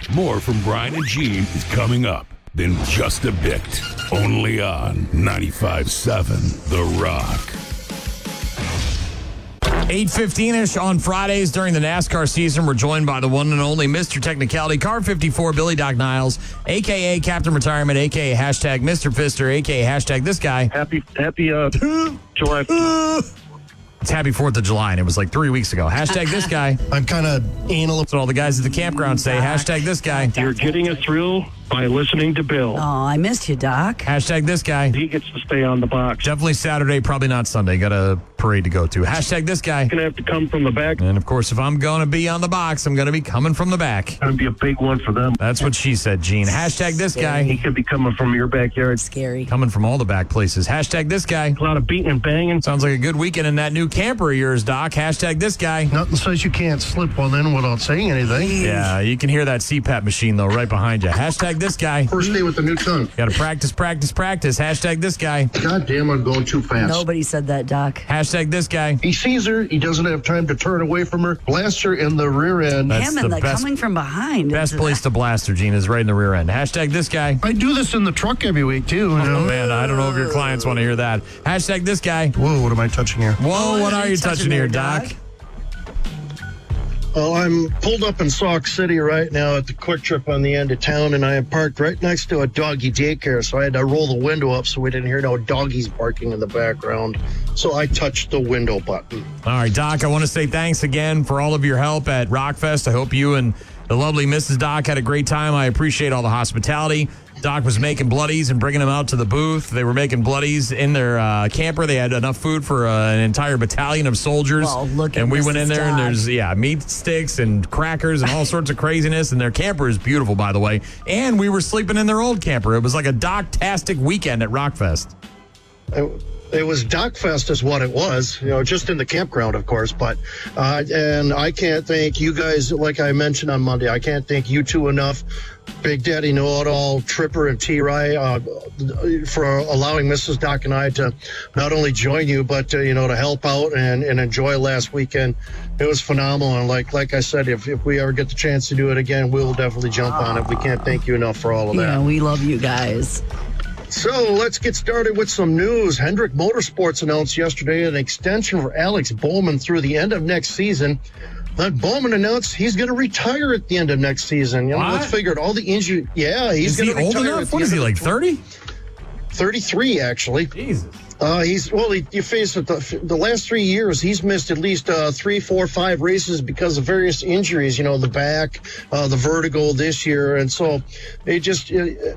More from Brian and Gene is coming up in just a bit. Only on 95.7 The Rock. 8:15-ish on Fridays during the NASCAR season. We're joined by the one and only Mr. Technicality, Car 54, Billy Doc Niles, a.k.a. Captain Retirement, a.k.a. hashtag Mr. Fister, a.k.a. hashtag this guy. Happy July. It's happy 4th of July, and it was like 3 weeks ago. Hashtag this guy. I'm kind of anal. That's what all the guys at the campground say. Hashtag this guy. You're getting a thrill by listening to Bill. Oh, I missed you, Doc. Hashtag this guy. He gets to stay on the box. Definitely Saturday, probably not Sunday. Got a parade to go to. Hashtag this guy. Going to have to come from the back. And, of course, if I'm going to be on the box, I'm going to be coming from the back. Going to be a big one for them. That's what she said, Gene. Hashtag this guy. He could be coming from your backyard. Scary. Coming from all the back places. Hashtag this guy. A lot of beating and banging. Sounds like a good weekend in that new camper of yours, Doc. Hashtag this guy. Nothing says you can't slip one in without saying anything. Yeah, you can hear that CPAP machine, though, right behind you. Hashtag this guy. First day with the new tongue. Got to practice. Hashtag this guy. God damn, I'm going too fast. Nobody said that, Doc. Hashtag this guy. He sees her. He doesn't have time to turn away from her. Blasts her in the rear end. That's Him and the the best- coming from behind. Best place to blast her, Gene, is right in the rear end. Hashtag this guy. I do this in the truck every week, too. You know? Oh, man, I don't know if your clients want to hear that. Hashtag this guy. Whoa, what am I touching here? Whoa, what are you touching here, Doc? Well, I'm pulled up in Sauk City right now at the Quick Trip on the end of town, and I am parked right next to a doggy daycare, so I had to roll the window up so we didn't hear no doggies barking in the background. So I touched the window button. All right, Doc, I want to say thanks again for all of your help at Rockfest. I hope you and the lovely Mrs. Doc had a great time. I appreciate all the hospitality. Doc was making bloodies and bringing them out to the booth. They were making bloodies in their camper. They had enough food for an entire battalion of soldiers. Well, look at and we went Mrs. in there, and Doc. there's meat sticks and crackers and all sorts of craziness. And their camper is beautiful, by the way. And we were sleeping in their old camper. It was like a Doc-tastic weekend at Rockfest. It was Docfest is what it was, just in the campground, of course. But and I can't thank you guys, like I mentioned on Monday, I can't thank you two enough, Big Daddy Know-It-All, Tripper, and T-Rye, for allowing Mrs. Doc and I to not only join you, but to help out and enjoy last weekend. It was phenomenal. And like I said, if we ever get the chance to do it again, we will definitely jump on it. We can't thank you enough for all of that. Yeah, we love you guys. So let's get started with some news. Hendrick Motorsports announced yesterday an extension for Alex Bowman through the end of next season. Then Bowman announced he's going to retire at the end of next season. Let's figure it. All the injury. Yeah, he's going to retire. Is he old enough? What is he, like 30? 33, actually. Jesus. He faced it the last 3 years. He's missed at least 3, 4, 5 races because of various injuries. The back, the vertigo this year, and so they just.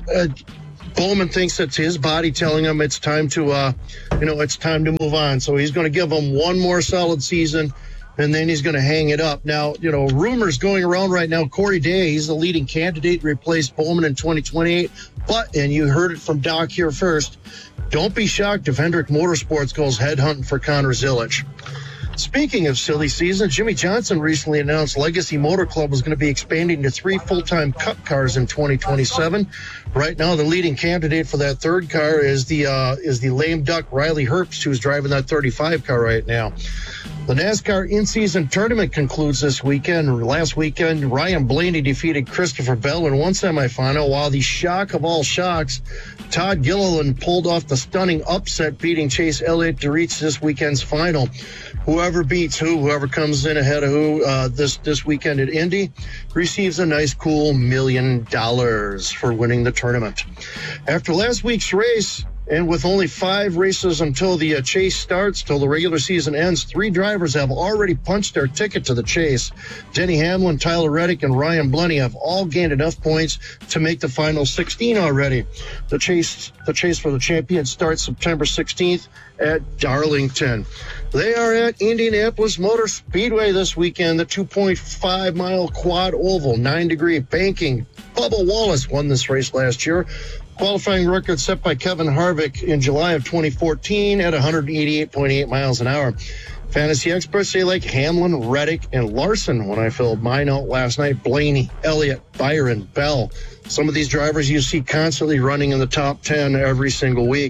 Bowman thinks it's his body telling him it's time to, it's time to move on. So he's going to give him one more solid season, and then he's going to hang it up. Now, rumors going around right now, Corey Day, he's the leading candidate to replace Bowman in 2028. But, and you heard it from Doc here first, don't be shocked if Hendrick Motorsports goes headhunting for Connor Zilic. Speaking of silly season, Jimmy Johnson recently announced Legacy Motor Club was going to be expanding to 3 full-time Cup cars in 2027. Right now, the leading candidate for that third car is the lame duck Riley Herbst, who's driving that 35 car right now. The NASCAR in-season tournament concludes this weekend. Last weekend, Ryan Blaney defeated Christopher Bell in one semifinal, while the shock of all shocks, Todd Gilliland pulled off the stunning upset, beating Chase Elliott to reach this weekend's final. Whoever beats whoever comes in ahead of this weekend at Indy receives a nice, cool $1 million for winning the tournament. After last week's race, and with only 5 races until the chase starts, till the regular season ends, 3 drivers have already punched their ticket to the chase. Denny Hamlin, Tyler Reddick, and Ryan Blenny have all gained enough points to make the final 16 already. The chase for the champion starts September 16th at Darlington. They are at Indianapolis Motor Speedway this weekend, the 2.5-mile quad oval, 9-degree banking. Bubba Wallace won this race last year. Qualifying record set by Kevin Harvick in July of 2014 at 188.8 miles an hour. Fantasy experts say like Hamlin, Reddick, and Larson when I filled mine out last night. Blaney, Elliott, Byron, Bell. Some of these drivers you see constantly running in the top 10 every single week.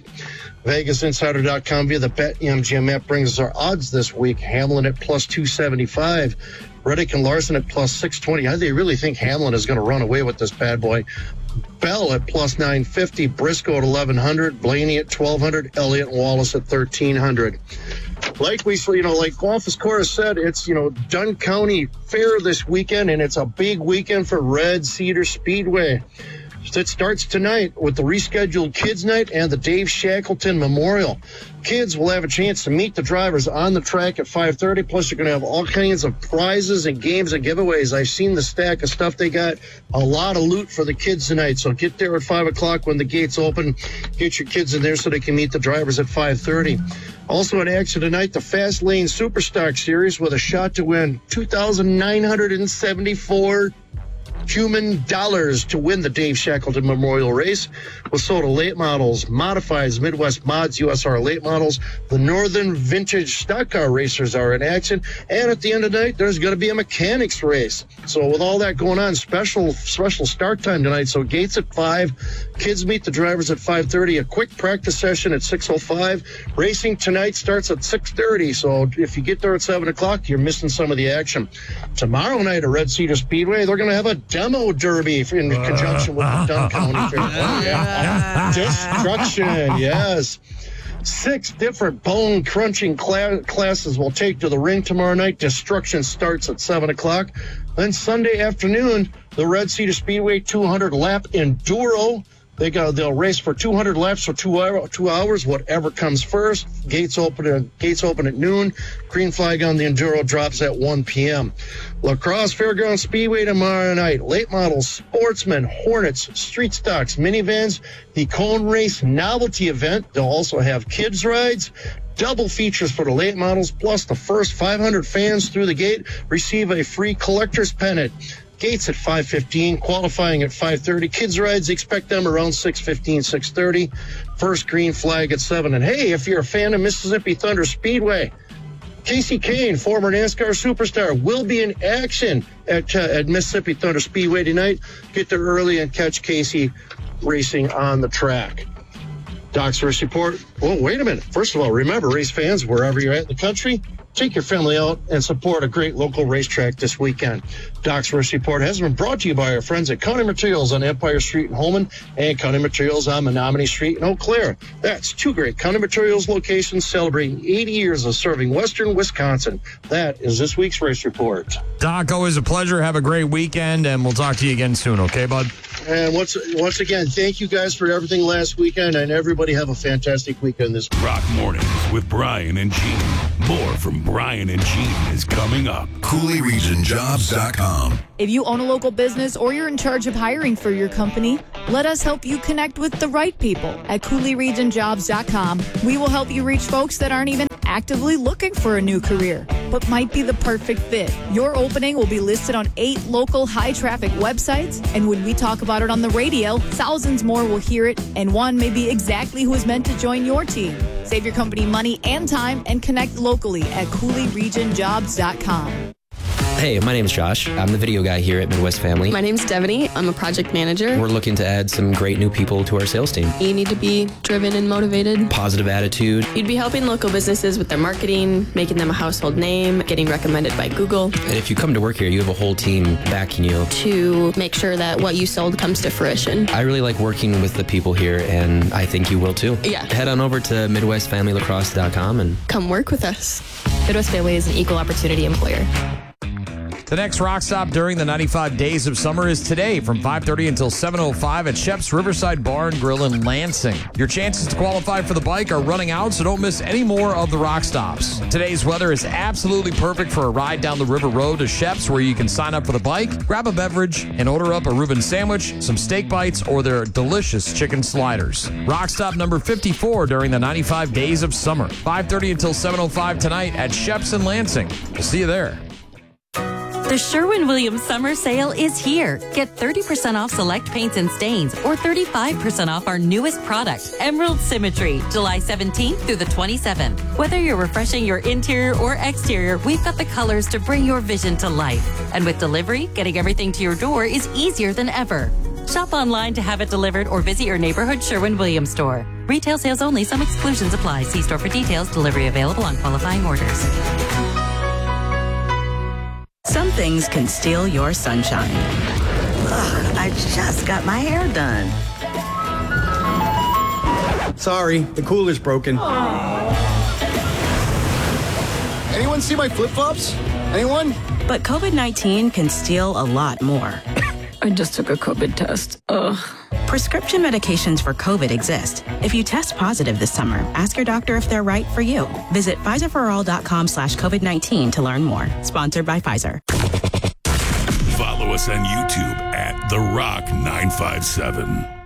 VegasInsider.com via the BetMGM app brings us our odds this week. Hamlin at plus 275. Reddick and Larson at plus 620. I really think Hamlin is going to run away with this bad boy. Bell at plus 950, Briscoe at 1100, Blaney at 1200, Elliott and Wallace at 1300. Like Office Corps said, it's, Dunn County Fair this weekend, and it's a big weekend for Red Cedar Speedway. It starts tonight with the rescheduled Kids Night and the Dave Shackleton Memorial. Kids will have a chance to meet the drivers on the track at 5:30. Plus, you're going to have all kinds of prizes and games and giveaways. I've seen the stack of stuff they got. A lot of loot for the kids tonight. So get there at 5 o'clock when the gates open. Get your kids in there so they can meet the drivers at 5:30. Also in action tonight, the Fast Lane Superstock Series with a shot to win $2,974 human dollars to win the Dave Shackleton Memorial Race. Wasota Late Models, Modifieds, Midwest Mods, USR Late Models, the Northern Vintage Stock Car Racers are in action, and at the end of the night, there's going to be a mechanics race. So with all that going on, special start time tonight. So gates at 5, kids meet the drivers at 5:30, a quick practice session at 6:05. Racing tonight starts at 6:30, so if you get there at 7 o'clock, you're missing some of the action. Tomorrow night at Red Cedar Speedway, they're going to have a demo derby in conjunction with the Dunn County Fair. Destruction, yes. 6 different bone-crunching classes will take to the ring tomorrow night. Destruction starts at 7 o'clock. Then Sunday afternoon, the Red Cedar Speedway 200-lap Enduro. They'll race for 200 laps for 2 hours, whatever comes first. Gates open at noon. Green flag on the Enduro drops at 1 p.m. La Crosse Fairground Speedway tomorrow night. Late models, sportsmen, Hornets, street stocks, minivans, the Cone Race novelty event. They'll also have kids rides. Double features for the late models, plus the first 500 fans through the gate receive a free collector's pennant. Gates at 5:15, qualifying at 5:30. Kids rides, expect them around 6:15, 6:30. First green flag at 7. And hey, if you're a fan of Mississippi Thunder Speedway, Casey Kane, former NASCAR superstar, will be in action at Mississippi Thunder Speedway tonight. Get there early and catch Casey racing on the track. Doc's Race Report. Well, wait a minute. First of all, remember, race fans, wherever you're at in the country, take your family out and support a great local racetrack this weekend. Doc's Race Report has been brought to you by our friends at County Materials on Empire Street in Holman and County Materials on Menominee Street in Eau Claire. That's 2 great County Materials locations celebrating 80 years of serving Western Wisconsin. That is this week's Race Report. Doc, always a pleasure. Have a great weekend, and we'll talk to you again soon, okay, bud? And once again, thank you guys for everything last weekend, and everybody have a fantastic weekend this week. Rock Mornings with Brian and Gene. More from Brian and Gene is coming up. CooleyRegionJobs.com. If you own a local business or you're in charge of hiring for your company, let us help you connect with the right people at CooleyRegionJobs.com. We will help you reach folks that aren't even actively looking for a new career, but might be the perfect fit. Your opening will be listed on 8 local high-traffic websites, and when we talk about it on the radio, thousands more will hear it, and one may be exactly who is meant to join your team. Save your company money and time and connect locally at CooleyRegionJobs.com. Hey, my name's Josh. I'm the video guy here at Midwest Family. My name's Devaney. I'm a project manager. We're looking to add some great new people to our sales team. You need to be driven and motivated. Positive attitude. You'd be helping local businesses with their marketing, making them a household name, getting recommended by Google. And if you come to work here, you have a whole team backing you. To make sure that what you sold comes to fruition. I really like working with the people here, and I think you will too. Yeah. Head on over to MidwestFamilyLacrosse.com and come work with us. Midwest Family is an equal opportunity employer. The next rock stop during the 95 days of summer is today from 5:30 until 7:05 at Shep's Riverside Bar and Grill in Lansing. Your chances to qualify for the bike are running out, so don't miss any more of the rock stops. Today's weather is absolutely perfect for a ride down the river road to Shep's, where you can sign up for the bike, grab a beverage, and order up a Reuben sandwich, some steak bites, or their delicious chicken sliders. Rock stop number 54 during the 95 days of summer. 5:30 until 7:05 tonight at Shep's in Lansing. We'll see you there. The Sherwin-Williams Summer Sale is here. Get 30% off select paints and stains or 35% off our newest product, Emerald Symmetry, July 17th through the 27th. Whether you're refreshing your interior or exterior, we've got the colors to bring your vision to life. And with delivery, getting everything to your door is easier than ever. Shop online to have it delivered or visit your neighborhood Sherwin-Williams store. Retail sales only. Some exclusions apply. See store for details. Delivery available on qualifying orders. Some things can steal your sunshine. Ugh, I just got my hair done. Sorry, the cooler's broken. Anyone see my flip-flops? Anyone? But COVID-19 can steal a lot more. I just took a COVID test. Ugh. Prescription medications for COVID exist. If you test positive this summer, ask your doctor if they're right for you. Visit PfizerForAll.com/COVID-19 to learn more. Sponsored by Pfizer. Follow us on YouTube at The Rock 957.